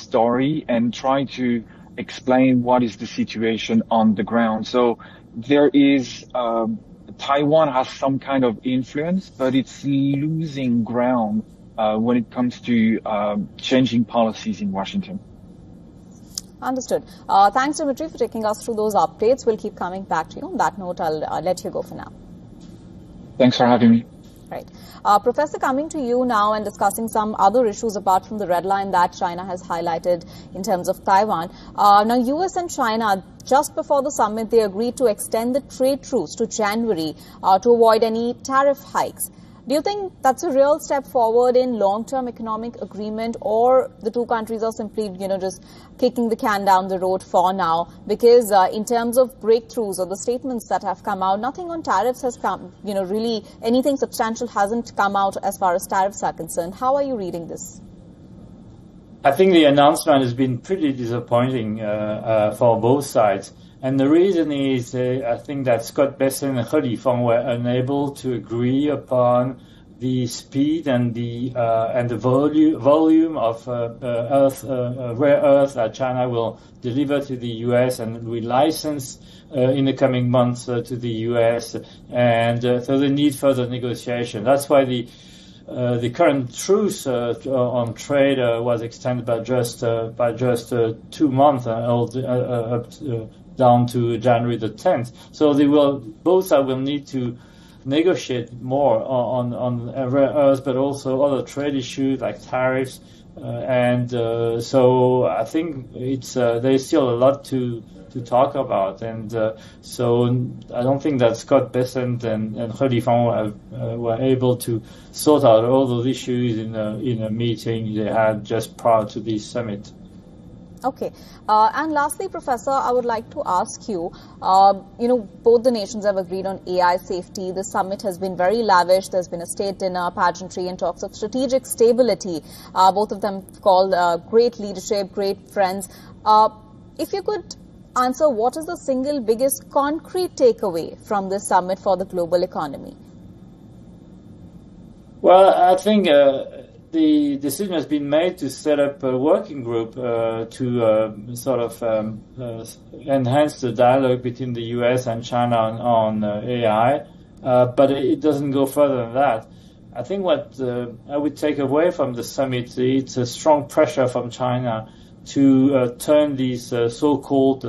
story and try to explain what is the situation on the ground. So there is, Taiwan has some kind of influence, but it's losing ground when it comes to changing policies in Washington. Understood. Thanks, Dimitri, for taking us through those updates. We'll keep coming back to you. On that note, I'll let you go for now. Thanks for having me. Right. Professor, coming to you now and discussing some other issues apart from the red line that China has highlighted in terms of Taiwan. Now, U.S. and China, just before the summit, they agreed to extend the trade truce to January to avoid any tariff hikes. Do you think that's a real step forward in long-term economic agreement, or the two countries are simply, just kicking the can down the road for now? Because in terms of breakthroughs or the statements that have come out, nothing on tariffs has come, really anything substantial hasn't come out as far as tariffs are concerned. How are you reading this? I think the announcement has been pretty disappointing for both sides. And the reason is, I think that Scott Bessent and He Lifeng were unable to agree upon the speed and the volume of rare earth that China will deliver to the U.S. and will license in the coming months to the U.S. And so they need further negotiation. That's why the current truce on trade was extended by just 2 months down to January the 10th. So both sides will need to negotiate more on rare earths, but also other trade issues like tariffs. So I think there's still a lot to talk about. And so I don't think that Scott Bessent and He Lifeng were able to sort out all those issues in a meeting they had just prior to this summit. Okay. And lastly, Professor, I would like to ask you, both the nations have agreed on AI safety. The summit has been very lavish. There's been a state dinner, pageantry, and talks of strategic stability. Both of them called great leadership, great friends. If you could answer, what is the single biggest concrete takeaway from this summit for the global economy? Well, I think the decision has been made to set up a working group to sort of enhance the dialogue between the U.S. and China on AI, but it doesn't go further than that. I think what I would take away from the summit, it's a strong pressure from China to turn these so-called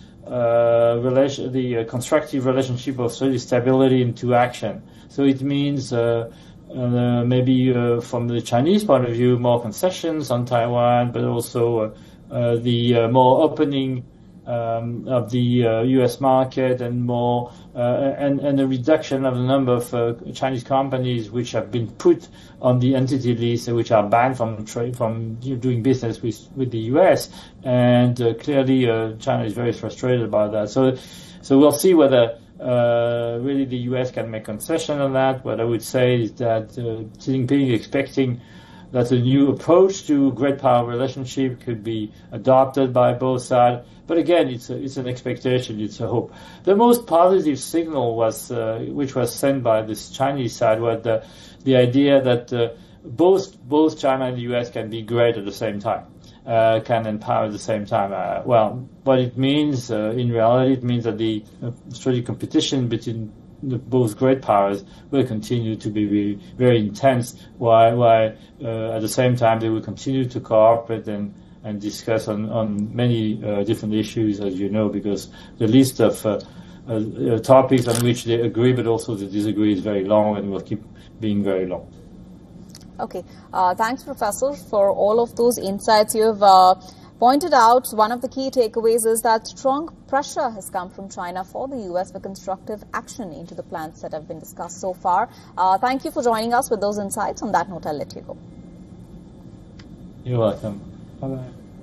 the constructive relationship of stability into action. So it means maybe from the Chinese point of view, more concessions on Taiwan, but also the more opening of the U.S. market and more and a reduction of the number of Chinese companies which have been put on the entity list, which are banned from doing business with the U.S. And clearly, China is very frustrated about that. So we'll see whether really the U.S. can make concession on that. What I would say is that Xi Jinping is expecting that a new approach to great power relationship could be adopted by both sides. But again, it's an expectation, it's a hope. The most positive signal was, which was sent by this Chinese side, was the idea that both China and the U.S. can be great at the same time, can empower at the same time. Well, what it means in reality, it means that the strategic competition between both great powers will continue to be very intense, while at the same time they will continue to cooperate and discuss on many different issues, as you know, because the list of topics on which they agree but also they disagree is very long and will keep being very long. Okay. Thanks, Professor, for all of those insights. You've pointed out one of the key takeaways is that strong pressure has come from China for the U.S. for constructive action into the plans that have been discussed so far. Thank you for joining us with those insights. On that note, I'll let you go. You're welcome. Bye-bye.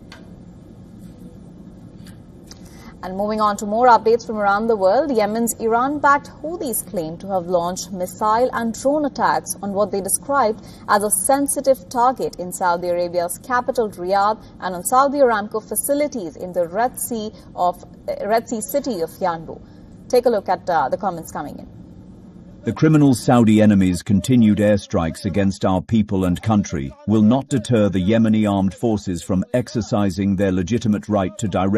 And moving on to more updates from around the world, Yemen's Iran-backed Houthis claim to have launched missile and drone attacks on what they described as a sensitive target in Saudi Arabia's capital Riyadh and on Saudi Aramco facilities in the Red Sea city of Yanbu. Take a look at the comments coming in. The criminal Saudi enemies' continued airstrikes against our people and country will not deter the Yemeni armed forces from exercising their legitimate right to direct